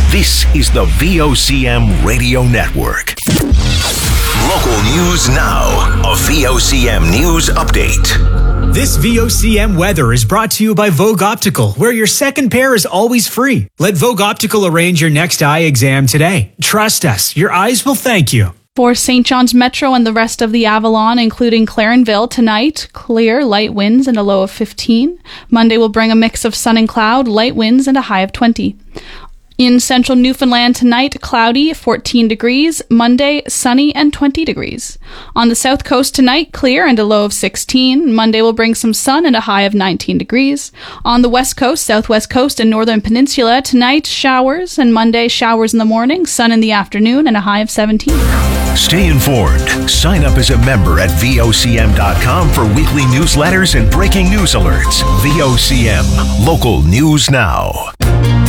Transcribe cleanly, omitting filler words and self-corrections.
This is the VOCM Radio Network. Local news now. A VOCM news update. This VOCM weather is brought to you by Vogue Optical, where your second pair is always free. Let Vogue Optical arrange your next eye exam today. Trust us, your eyes will thank you. For St. John's Metro and the rest of the Avalon, including Clarenville, tonight, clear, light winds and a low of 15. Monday will bring a mix of sun and cloud, light winds and a high of 20. In central Newfoundland tonight, cloudy, 14 degrees. Monday, sunny and 20 degrees. On the south coast tonight, clear and a low of 16. Monday will bring some sun and a high of 19 degrees. On the west coast, southwest coast, and northern peninsula, tonight, showers, and Monday, showers in the morning, sun in the afternoon, and a high of 17. Stay informed. Sign up as a member at VOCM.com for weekly newsletters and breaking news alerts. VOCM, local news now.